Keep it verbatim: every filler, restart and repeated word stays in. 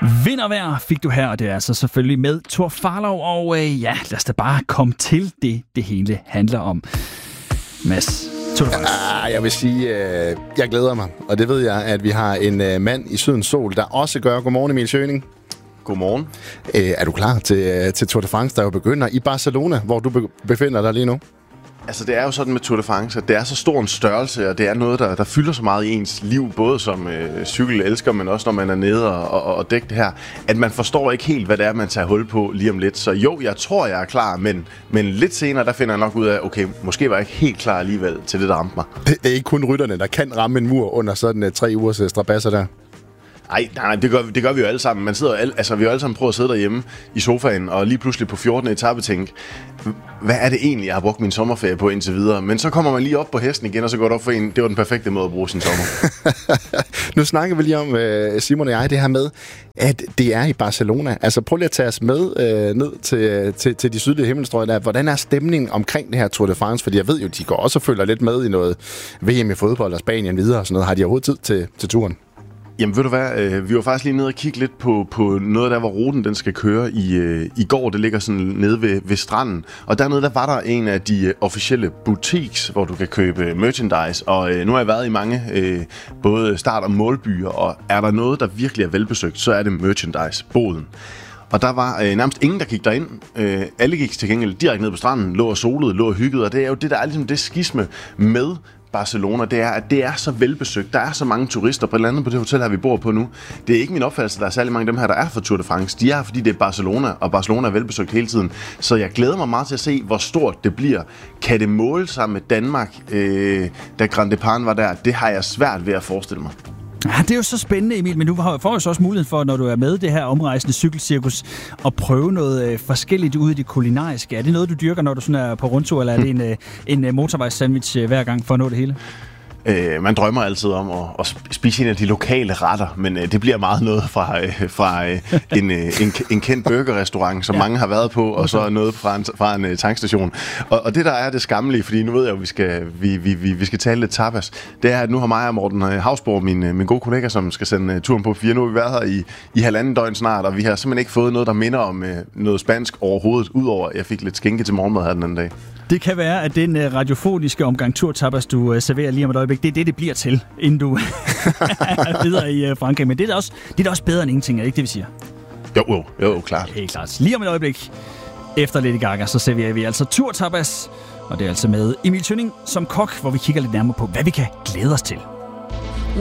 Vindervejr fik du her, og det er altså selvfølgelig med Thor Farlov, og øh, ja, lad os da bare komme til det, det hele handler om. Mads, Tour de France. Ja, jeg vil sige, øh, jeg glæder mig, og det ved jeg, at vi har en øh, mand i Sydens Sol, der også gør. Godmorgen, Emil Schøning. Godmorgen. Øh, er du klar til, til Tour de France, der jo begynder i Barcelona, hvor du be- befinder dig lige nu? Altså, det er jo sådan med Tour de France, at det er så stor en størrelse, og det er noget, der, der fylder så meget i ens liv, både som øh, cykelelsker, men også når man er nede og, og, og dækker det her, at man forstår ikke helt, hvad det er, man tager hul på lige om lidt. Så jo, jeg tror, jeg er klar, men, men lidt senere, der finder jeg nok ud af, okay, måske var jeg ikke helt klar alligevel til det, der ramte mig. Det, det er ikke kun rytterne, der kan ramme en mur under sådan uh, tre ugers uh, strabasser der. Ej, nej, det gør, det gør vi jo alle sammen. Man sidder alle, altså, vi har jo alle sammen prøvet at sidde derhjemme i sofaen, og lige pludselig på fjortende etape tænke, hvad er det egentlig, jeg har brugt min sommerferie på indtil videre? Men så kommer man lige op på hesten igen, og så går det op for en, det var den perfekte måde at bruge sin sommer. Nu snakker vi lige om, Simon og jeg, det her med, at det er i Barcelona. Altså prøv lige at tage os med øh, ned til, til, til de sydlige himmelstrøg der. Hvordan er stemningen omkring det her Tour de France? Fordi jeg ved jo, de går også og følger lidt med i noget V M i fodbold og Spanien videre og sådan noget. Har de overhovedet tid til, til turen? Jamen ved du hvad, øh, vi var faktisk lige nede og kigge lidt på, på noget der, hvor ruten den skal køre i, øh, i går. Det ligger sådan nede ved, ved stranden. Og dernede der var der en af de øh, officielle boutiques, hvor du kan købe merchandise. Og øh, nu har jeg været i mange øh, både start- og målbyer, og er der noget, der virkelig er velbesøgt, så er det merchandise-boden. Og der var øh, nærmest ingen, der gik derind. Øh, alle gik til gengæld direkte ned på stranden, lå og solede, lå og hyggede. Og det er jo det, der er ligesom det skisme med Barcelona, det er, at det er så velbesøgt. Der er så mange turister, blandt andet på det hotel her, vi bor på nu. Det er ikke min opfattelse, at der er særlig mange af dem her, der er for Tour de France. De er, fordi det er Barcelona, og Barcelona er velbesøgt hele tiden. Så jeg glæder mig meget til at se, hvor stort det bliver. Kan det måle sig med Danmark, øh, da Grand Depart var der? Det har jeg svært ved at forestille mig. Ja, det er jo så spændende, Emil, men du får jo så også muligheden for, når du er med det her omrejsende cykelcirkus, at prøve noget øh, forskelligt ud i det kulinariske. Er det noget, du dyrker, når du sådan er på rundtur, eller er det en, øh, en øh, motorvejssandwich øh, hver gang for at nå det hele? Øh, man drømmer altid om at, at spise en af de lokale retter, men øh, det bliver meget noget fra, øh, fra øh, en, øh, en, en kendt burgerrestaurant, som ja. mange har været på, og så noget fra en, fra en uh, tankstation. Og, og det der er det skammelige, fordi nu ved jeg, at vi skal, vi, vi, vi, vi skal tale lidt tapas, det er, at nu har mig og Morten Hausborg, min, min gode kollega, som skal sende uh, turen på fire, nu har vi været her i, i halvanden døgn snart, og vi har simpelthen ikke fået noget, der minder om uh, noget spansk overhovedet, udover at jeg fik lidt skinke til morgenmad her den anden dag. Det kan være, at den uh, radiofoniske omgang turtapas, du uh, serverer lige om et øjeblik, det er det, det bliver til, inden du er videre i uh, Frankrig. Men det er, da også, det er da også bedre end ingenting, er det ikke det, vi siger? Jo, jo, jo, klart. Helt klart. Lige om et øjeblik, efter Lady Gaga, så serverer vi altså turtapas. Og det er altså med Emil Schøning som kok, hvor vi kigger lidt nærmere på, hvad vi kan glæde os til.